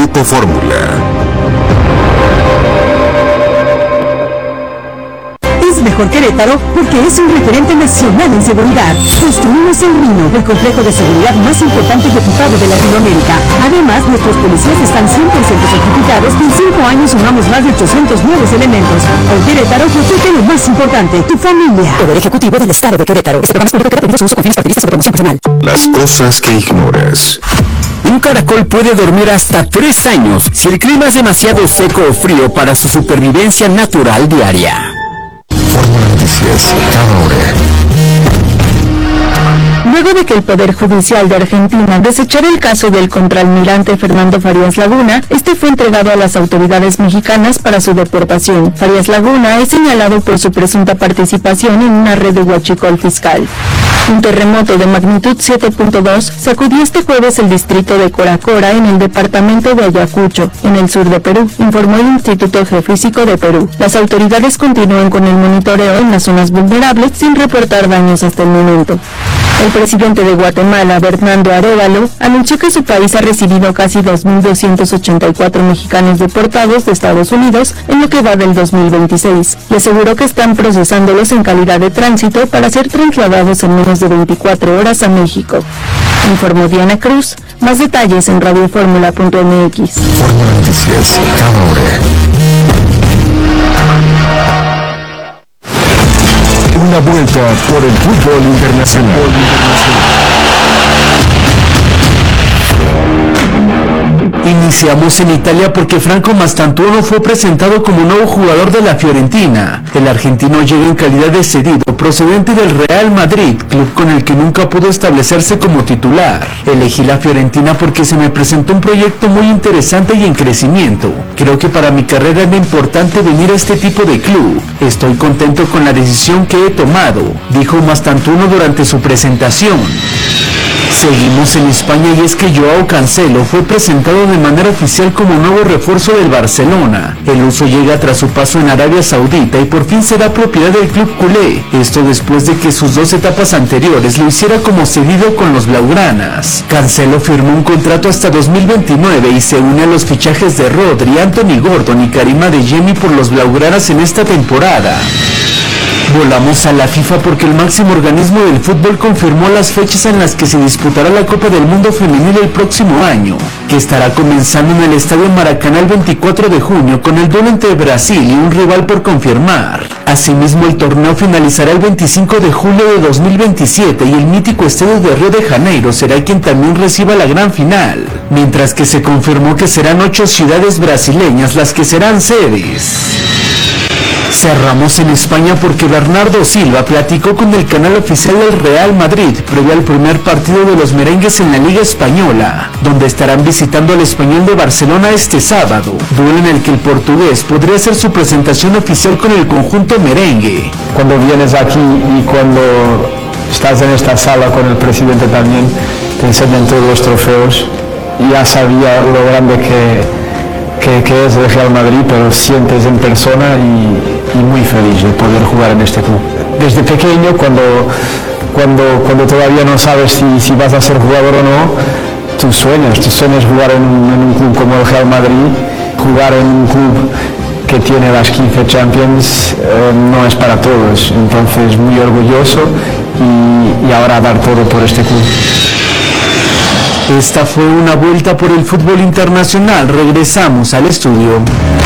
Grupo Fórmula. Es mejor Querétaro porque es un referente nacional en seguridad. Construimos el Rino, el complejo de seguridad más importante y equipado de Latinoamérica. Además, nuestros policías están 100% certificados y en 5 años sumamos más de 800 nuevos elementos. Hoy Querétaro protege lo más importante, tu familia. Poder Ejecutivo del Estado de Querétaro. Este programa es público que su uso con fines partidistas o promoción personal. Las cosas que ignoras. Un caracol puede dormir hasta 3 años si el clima es demasiado seco o frío para su supervivencia natural diaria. Fórmula Noticias, cada hora. Luego de que el Poder Judicial de Argentina desechara el caso del contraalmirante Fernando Farías Laguna, este fue entregado a las autoridades mexicanas para su deportación. Farías Laguna es señalado por su presunta participación en una red de huachicol fiscal. Un terremoto de magnitud 7.2 sacudió este jueves el distrito de Coracora en el departamento de Ayacucho, en el sur de Perú, informó el Instituto Geofísico de Perú. Las autoridades continúan con el monitoreo en las zonas vulnerables sin reportar daños hasta el momento. El presidente de Guatemala, Bernardo Arévalo, anunció que su país ha recibido casi 2.284 mexicanos deportados de Estados Unidos en lo que va del 2026 y aseguró que están procesándolos en calidad de tránsito para ser trasladados en menos de 24 horas a México. Informó Diana Cruz. Más detalles en radioformula.mx. Fórmula Noticias, cada hora. Una vuelta por el fútbol internacional. Iniciamos en Italia porque Franco Mastantuono fue presentado como nuevo jugador de la Fiorentina. El argentino llega en calidad de cedido procedente del Real Madrid, club con el que nunca pudo establecerse como titular. Elegí la Fiorentina porque se me presentó un proyecto muy interesante y en crecimiento. Creo que para mi carrera era importante venir a este tipo de club. Estoy contento con la decisión que he tomado, dijo Mastantuono durante su presentación. Seguimos en España y es que Joao Cancelo fue presentado de manera oficial como nuevo refuerzo del Barcelona. El uso llega tras su paso en Arabia Saudita y por fin será propiedad del club culé. Esto después de que sus 2 etapas anteriores lo hiciera como cedido con los blaugranas. Cancelo firmó un contrato hasta 2029 y se une a los fichajes de Rodri, Anthony Gordon y Karim Adeyemi por los blaugranas en esta temporada. Volamos a la FIFA porque el máximo organismo del fútbol confirmó las fechas en las que se disputará la Copa del Mundo Femenil el próximo año, que estará comenzando en el Estadio Maracaná el 24 de junio con el duelo entre Brasil y un rival por confirmar. Asimismo, el torneo finalizará el 25 de julio de 2027 y el mítico estadio de Río de Janeiro será quien también reciba la gran final, mientras que se confirmó que serán 8 ciudades brasileñas las que serán sedes. Cerramos en España porque Bernardo Silva platicó con el canal oficial del Real Madrid previo al primer partido de los merengues en la Liga Española, donde estarán visitando al Español de Barcelona este sábado, duelo en el que el portugués podría hacer su presentación oficial con el conjunto merengue. Cuando vienes aquí y cuando estás en esta sala con el presidente también, te enseñan todos los trofeos, y ya sabía lo grande que es el Real Madrid, pero sientes en persona y muy feliz de poder jugar en este club. Desde pequeño, cuando todavía no sabes si vas a ser jugador o no, tú sueñas jugar en un club como el Real Madrid. Jugar en un club que tiene las 15 Champions no es para todos, entonces muy orgulloso y ahora dar todo por este club. Esta fue una vuelta por el fútbol internacional. Regresamos al estudio.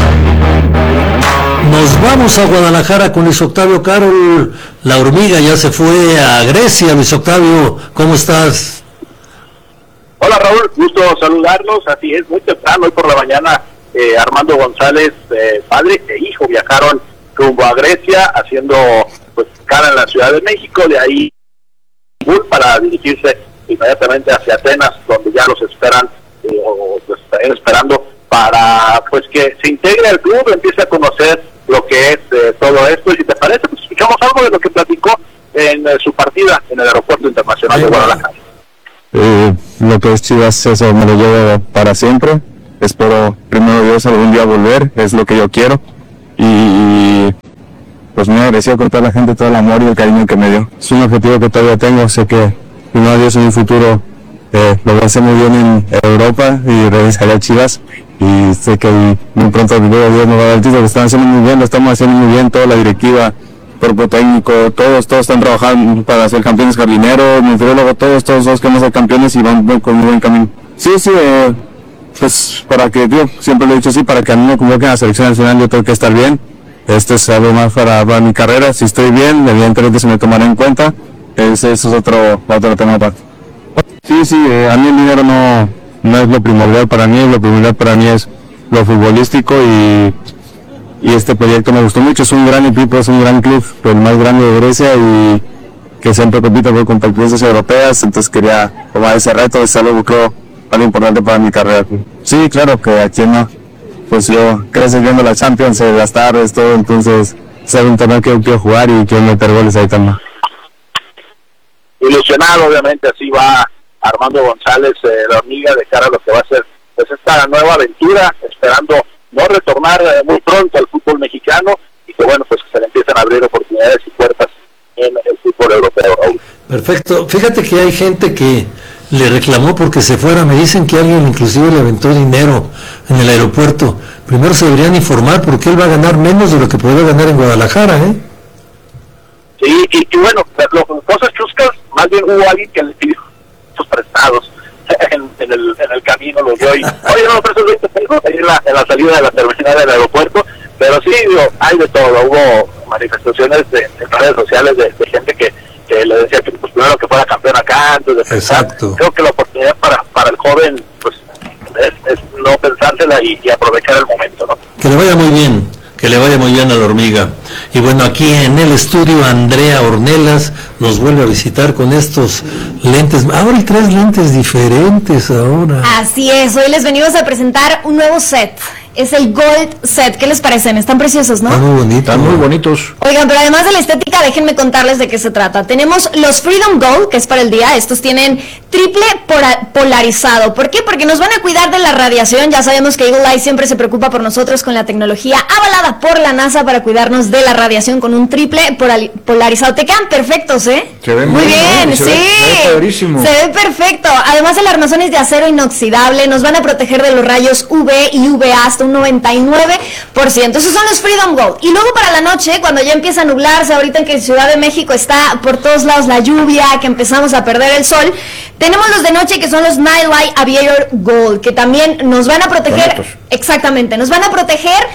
Nos vamos a Guadalajara con Luis Octavio Carol. La hormiga ya se fue a Grecia. Luis Octavio, ¿cómo estás? Hola Raúl, gusto saludarlos. Así es, muy temprano, hoy por la mañana, Armando González, padre e hijo, viajaron rumbo a Grecia, haciendo pues escala en la Ciudad de México, de ahí para dirigirse inmediatamente hacia Atenas, donde ya los esperan o los están esperando para pues que se integre al club, empiece a conocer lo que es todo esto. Y si te parece, pues escuchamos algo de lo que platicó en su partida en el Aeropuerto Internacional de Guadalajara. Lo que es Chivas, eso me lo llevo para siempre. Espero, primero Dios, algún día volver, es lo que yo quiero. Y pues muy agradecido con toda la gente, todo el amor y el cariño que me dio. Es un objetivo que todavía tengo, sé que primero Dios en un futuro lo voy a hacer muy bien en Europa y regresaré a Chivas. Y sé que muy pronto Dios nos va a dar el título. Lo están haciendo muy bien, lo estamos haciendo muy bien, toda la directiva, cuerpo técnico, todos están trabajando para ser campeones, jardineros, nutriólogo, todos queremos ser campeones y van con muy buen camino. Sí, pues para que, siempre lo he dicho así, para que a mí me convoquen a la selección nacional yo tengo que estar bien. Esto es algo más para mi carrera. Si estoy bien, evidentemente se me tomará en cuenta. Eso es otro tema aparte. Sí, a mí el dinero no es lo primordial para mí. Lo primordial para mí es lo futbolístico y este proyecto me gustó mucho. Es un gran equipo, es un gran club, el más grande de Grecia y que siempre compite por competencias europeas. Entonces quería tomar ese reto. Es algo, creo, algo importante para mi carrera. Sí, claro que aquí no. Pues yo crecí viendo la Champions, las tardes, todo. Entonces es un torneo que yo quiero jugar y quiero meter goles ahí también. Ilusionado, obviamente, así va Armando González, la hormiga, de cara a lo que va a ser pues esta nueva aventura, esperando no retornar muy pronto al fútbol mexicano y que bueno, pues que se le empiezan a abrir oportunidades y puertas en el fútbol europeo, Raúl. Perfecto. Fíjate que hay gente que le reclamó porque se fuera. Me dicen que alguien inclusive le aventó dinero en el aeropuerto. Primero se deberían informar porque él va a ganar menos de lo que podría ganar en Guadalajara, ¿eh? Sí, y bueno, cosas chuscas, más bien hubo alguien que le pidió sus prestados en el camino, los dio y, oye, no, pero eso ahí en la salida de la terminal del aeropuerto, pero sí, hay de todo. Hubo manifestaciones en redes sociales de gente que le decía que pues primero que fuera campeón acá antes de pensar. Exacto. Creo que la oportunidad para el joven pues es no pensársela y aprovechar el momento, ¿no? Que le vaya muy bien. Que le vaya muy bien a la hormiga. Y bueno, aquí en el estudio Andrea Ornelas nos vuelve a visitar con estos lentes. Ahora hay 3 lentes diferentes ahora. Así es, hoy les venimos a presentar un nuevo set. Es el Gold Set. ¿Qué les parecen? Están preciosos, ¿no? Están muy bonitos. Oigan, pero además de la estética, déjenme contarles de qué se trata. Tenemos los Freedom Gold, que es para el día. Estos tienen triple polarizado. ¿Por qué? Porque nos van a cuidar de la radiación. Ya sabemos que Eagle Eye siempre se preocupa por nosotros con la tecnología avalada por la NASA para cuidarnos de la radiación con un triple polarizado. Te quedan perfectos, ¿eh? Se ven muy bien, ¿no? sí. Se ve padrísimo. Se ve perfecto. Además, el armazón es de acero inoxidable. Nos van a proteger de los rayos UV y UVA hasta un 99%. Esos son los Freedom Gold. Y luego para la noche, cuando ya empieza a nublarse, ahorita en que Ciudad de México está por todos lados la lluvia, que empezamos a perder el sol, tenemos los de noche que son los Night Light Aviator Gold, que también nos van a proteger. Bonitos. Exactamente, nos van a proteger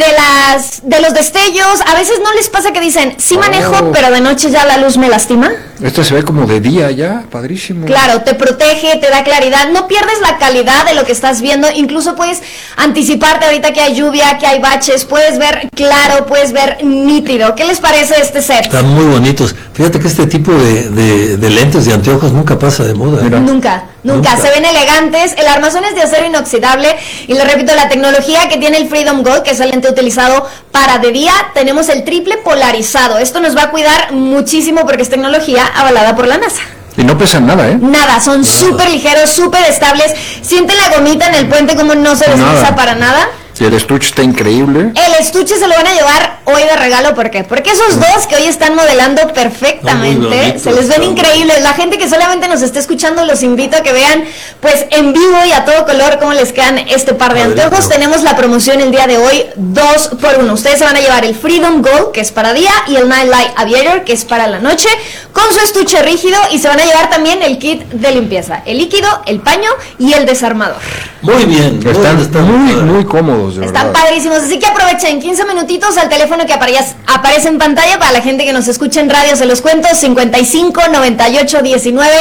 de los destellos. A veces no les pasa que dicen, sí manejo, pero de noche ya la luz me lastima. Este se ve como de día ya, padrísimo. Claro, te protege, te da claridad, no pierdes la calidad de lo que estás viendo, incluso puedes anticiparte ahorita que hay lluvia, que hay baches, puedes ver claro, puedes ver nítido. ¿Qué les parece este set? Están muy bonitos. Fíjate que este tipo de lentes de anteojos nunca pasa de moda. Mira. Nunca. Se ven elegantes. El armazón es de acero inoxidable y les repito, la tecnología que tiene el Freedom Gold, que es el lente utilizado para de día, tenemos el triple polarizado. Esto nos va a cuidar muchísimo porque es tecnología avalada por la NASA. Y no pesan nada, ¿eh? Nada, son súper ligeros, súper estables. Sienten la gomita en el puente como no se desliza para nada. Y el estuche está increíble. El estuche se lo van a llevar hoy de regalo, ¿por qué? Porque esos dos que hoy están modelando perfectamente, se les ven increíbles. La gente que solamente nos está escuchando, los invito a que vean pues en vivo y a todo color cómo les quedan este par de anteojos. Tenemos la promoción el día de hoy, 2 por 1. Ustedes se van a llevar el Freedom Gold, que es para día, y el Night Light Aviator, que es para la noche, con su estuche rígido, y se van a llevar también el kit de limpieza, el líquido, el paño y el desarmador. Muy bien. Están muy cómodos, de Están verdad. padrísimos, así que aprovechen 15 minutitos al teléfono que aparece en pantalla. Para la gente que nos escucha en radio se los cuento, 55 98 19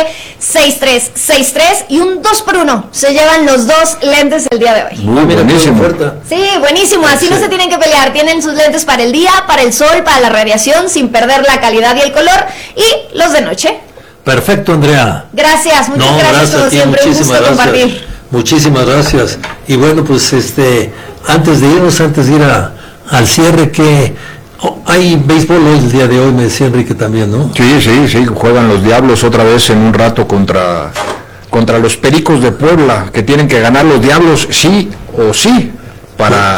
6363 y un 2 por 1. Se llevan los dos lentes el día de hoy. Muy buenísimo. Sí, buenísimo, así no se tienen que pelear. Tienen sus lentes para el día, para el sol, para la radiación, sin perder la calidad y el color, y los de noche. Perfecto, Andrea. Gracias, muchas gracias como siempre, un gusto compartir. Muchísimas gracias. Y bueno, pues antes de ir al cierre, que hay béisbol hoy, el día de hoy, me decía Enrique también, ¿no? Sí, juegan los Diablos otra vez en un rato contra los Pericos de Puebla, que tienen que ganar los Diablos sí o sí para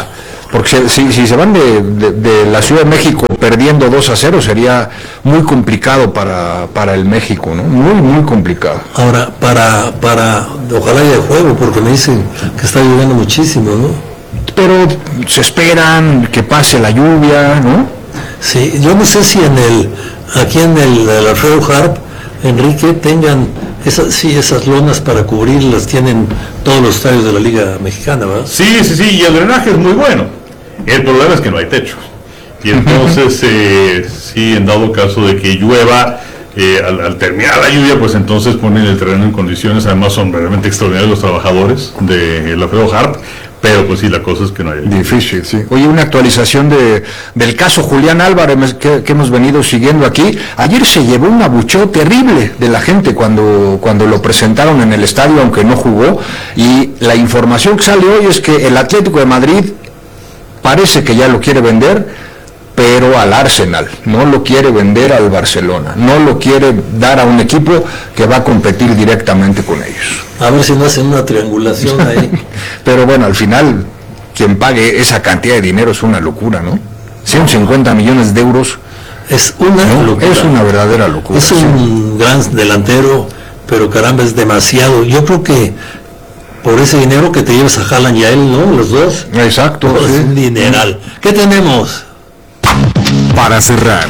Porque si se van de la Ciudad de México perdiendo 2-0 sería muy complicado para el México, ¿no? Muy complicado. Ahora, ojalá haya juego, porque me dicen que está lloviendo muchísimo, ¿no? Pero se esperan que pase la lluvia, ¿no? Sí, yo no sé si aquí en el Alfredo Harp, Enrique, tengan esas lonas para cubrirlas, tienen todos los estadios de la Liga Mexicana, ¿verdad? Sí, y el drenaje es muy bueno. El problema es que no hay techo. Y entonces, sí, en dado caso de que llueva, al terminar la lluvia, pues entonces ponen el terreno en condiciones. Además son realmente extraordinarios los trabajadores del Alfredo Harp, pero pues sí, la cosa es que no hay. Difícil, sí. Oye, una actualización del caso Julián Álvarez que hemos venido siguiendo aquí. Ayer se llevó un abucheo terrible de la gente cuando lo presentaron en el estadio, aunque no jugó. Y la información que sale hoy es que el Atlético de Madrid parece que ya lo quiere vender, pero al Arsenal, no lo quiere vender al Barcelona, no lo quiere dar a un equipo que va a competir directamente con ellos. A ver si no hacen una triangulación ahí. Pero bueno, al final, quien pague esa cantidad de dinero es una locura, ¿no? 150 millones de euros. Es una locura. Es una verdadera locura. Es un gran delantero, pero caramba, es demasiado. Yo creo que por ese dinero que te llevas a Haaland y a él, ¿no? Los dos. Exacto. Es un dineral. ¿Qué tenemos? Para cerrar.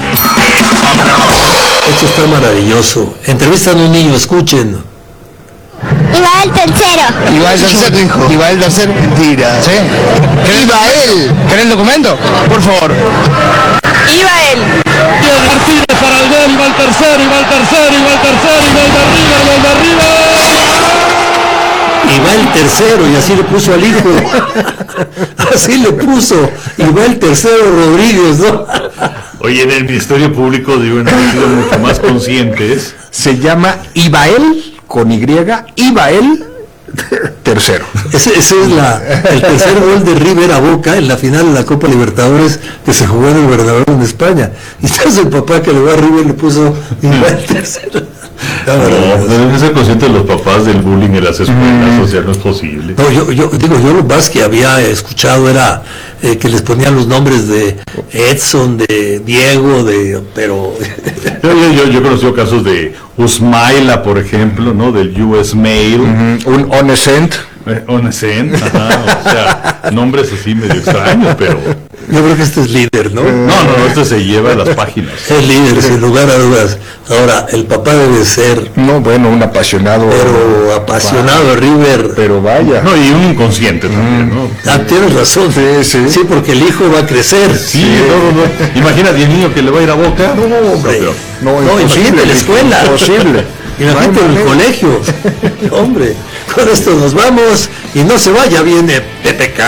Esto está maravilloso. Entrevistan a un niño, escuchen. Iba el tercero. Iba el tercero, hijo. Iba el tercero. Mentira. ¿Sí? Iba él. ¿Querés el documento? Por favor. Iba él. Martínez para el gol, iba el tercero, iba el tercero, iba el tercero, iba el de arriba, iba el de arriba. Y va el tercero, y así le puso al hijo. Así le puso. Y va el tercero Rodríguez, ¿no? Oye, en el Ministerio Público, digo, han sido mucho más conscientes. Se llama Ibael, con Y, Ibael tercero. Ese es el tercer gol de River a Boca en la final de la Copa Libertadores que se jugó en el Bernabéu en España. Y entonces el papá que le va a River le puso Ibael tercero. No, deben ser conscientes los papás del bullying en las escuelas, o sea, no es posible. No, yo lo más que había escuchado era que les ponían los nombres de Edson, de Diego, pero... Yo he conocido casos de Usmaila, por ejemplo, ¿no? Del US Mail. Un Onescent. Onescent, ajá, o sea, nombres así medio extraños, pero... Yo creo que este es líder, ¿no? No, este se lleva a las páginas. Es líder, sin lugar a dudas. Ahora, el papá debe ser... No, bueno, un apasionado... Pero apasionado, River. Pero vaya. No, y un inconsciente también, ¿no? Ah, tienes razón. Sí, porque el hijo va a crecer. Sí, no. Imagínate el niño que le va a ir a Boca. No, hombre. No, imagínate la escuela. Imposible. Imagínate en el colegio. Hombre, con esto nos vamos. Y no se vaya, viene PPK.